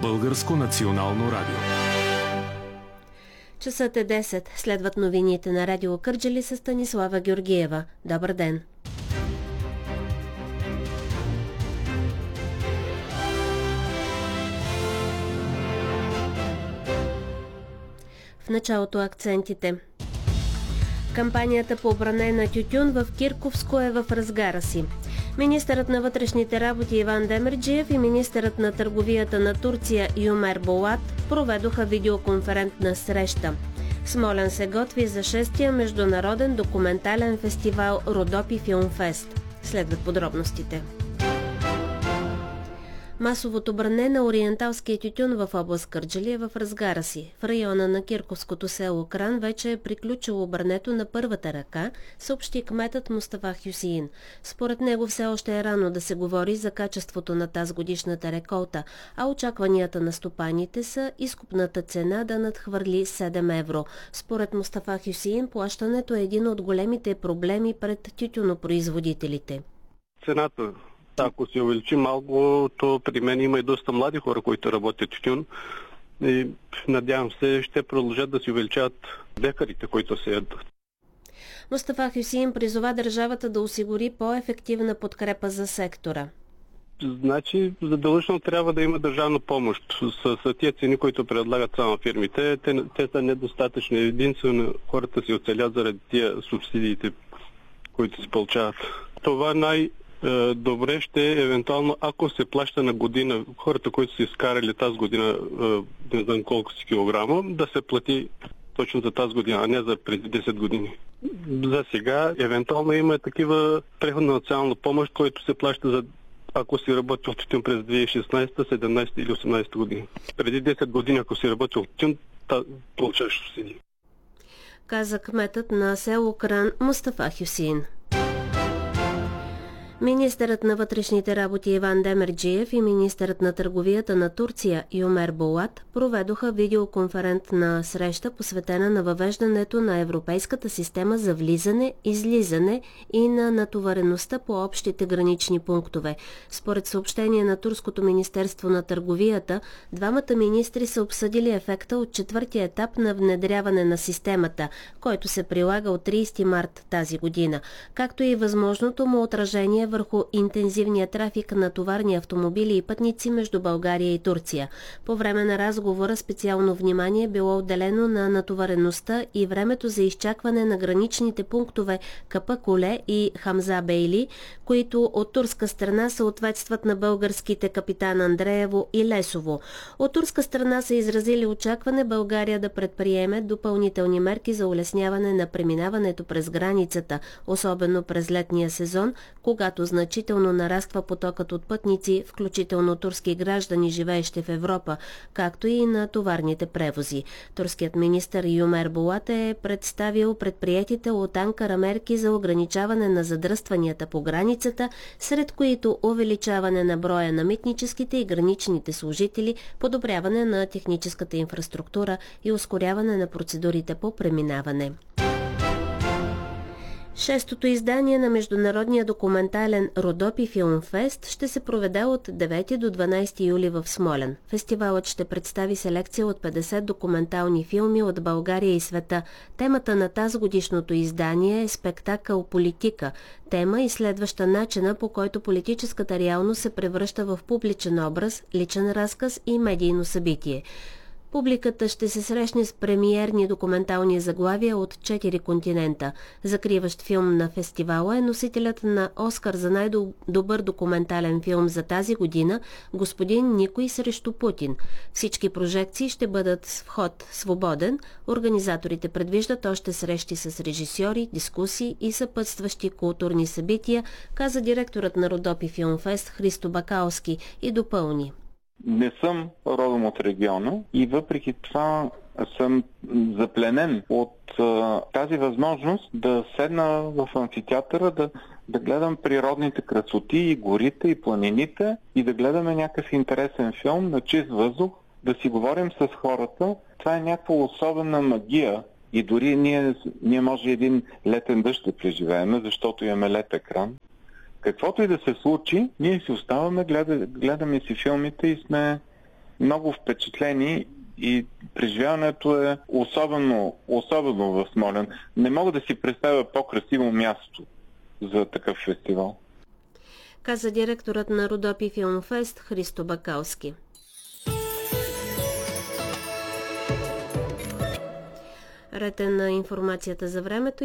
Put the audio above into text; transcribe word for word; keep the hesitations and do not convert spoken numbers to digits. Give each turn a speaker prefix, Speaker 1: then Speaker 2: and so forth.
Speaker 1: Българско национално радио.
Speaker 2: Часът е десет. Следват новините на Радио Кърджали с Станислава Георгиева. Добър ден! В началото акцентите. Кампанията по бране на тютюн в Кирковско е в разгара си. Министърът на вътрешните работи Иван Демерджиев и министърът на търговията на Турция Юмер Болат проведоха видеоконферентна среща. Смолян се готви за шестия международен документален фестивал Родопи Филмфест. Следват подробностите. Масовото бране на ориенталския тютюн в област Кърджали е в разгара си. В района на кирковското село Кран вече е приключило брането на първата ръка, съобщи кметът Мустафа Хюсеин. Според него все още е рано да се говори за качеството на тазгодишната реколта, а очакванията на стопаните са изкупната цена да надхвърли седем евро. Според Мустафа Хюсеин плащането е един от големите проблеми пред тютюнопроизводителите.
Speaker 3: Цената, ако се увеличи малко, то при мен има и доста млади хора, които работят тютюн. И надявам се, ще продължат да се увеличават лекарите, които се ядат.
Speaker 2: Мустафа Хюсеин призова държавата да осигури по-ефективна подкрепа за сектора.
Speaker 3: Значи, задължително трябва да има държавна помощ. С, с тия цени, които предлагат само фирмите, те, те са недостатъчни. Единствено хората си оцелят заради тия субсидиите, които се получават. Това най- добре ще е евентуално, ако се плаща на година, хората, които са изкарали тази година, не знам колко си килограма, да се плати точно за тази година, а не за преди десет години. За сега, евентуално има такива преходна национална помощ, който се плаща за ако си работил в тютюн през две хиляди и шестнадесета, седемнадесета или осемнадесета година. Преди десет години, ако си работил в тютюн, получаваш субсидии.
Speaker 2: Каза кметът на село Кран Мустафа Хюсеин. Министърът на вътрешните работи Иван Демерджиев и министърът на търговията на Турция Юмер Болат проведоха видеоконферентна среща, посветена на въвеждането на европейската система за влизане, излизане и на натовареността по общите гранични пунктове. Според съобщение на Турското министерство на търговията, двамата министри са обсъдили ефекта от четвъртия етап на внедряване на системата, който се прилага от тридесети март тази година, както и възможното му отражение върху интензивния трафик на товарни автомобили и пътници между България и Турция. По време на разговора специално внимание било отделено на натовареността и времето за изчакване на граничните пунктове Капъкуле и Хамза Бейли, които от турска страна съответстват на българските Капитан Андреево и Лесово. От турска страна са изразили очакване България да предприеме допълнителни мерки за улесняване на преминаването през границата, особено през летния сезон, когато значително нараства потокът от пътници, включително турски граждани, живеещи в Европа, както и на товарните превози. Турският министър Юмер Болат е представил предприетите от Анкара мерки за ограничаване на задръстванията по границата, сред които увеличаване на броя на митническите и граничните служители, подобряване на техническата инфраструктура и ускоряване на процедурите по преминаване. Шестото издание на международния документален Родопи Филмфест ще се проведе от девети до дванадесети юли в Смолян. Фестивалът ще представи селекция от петдесет документални филми от България и света. Темата на тазгодишното издание е спектакъл «Политика», тема, изследваща начина, по който политическата реалност се превръща в публичен образ, личен разказ и медийно събитие. Публиката ще се срещне с премиерни документални заглавия от четири континента. Закриващ филм на фестивала е носителят на Оскар за най-добър документален филм за тази година «Господин Никой срещу Путин». Всички прожекции ще бъдат с вход свободен. Организаторите предвиждат още срещи с режисьори, дискусии и съпътстващи културни събития, каза директорът на Родопи Филмфест Христо Бакалски и допълни.
Speaker 4: Не съм родом от региона и въпреки това съм запленен от а, тази възможност да седна в амфитеатъра, да, да гледам природните красоти и горите и планините и да гледаме някакъв интересен филм на чист въздух, да си говорим с хората. Това е някаква особена магия и дори ние, ние може един летен дъжд да преживеем, защото имаме лед екран. Каквото и да се случи, ние си оставаме, гледа, гледаме си филмите и сме много впечатлени и преживяването е особено, особено в Смолян. Не мога да си представя по-красиво място за такъв фестивал.
Speaker 2: Каза директорът на Родопи Филмфест Христо Бакалски. Ред е на информацията за времето.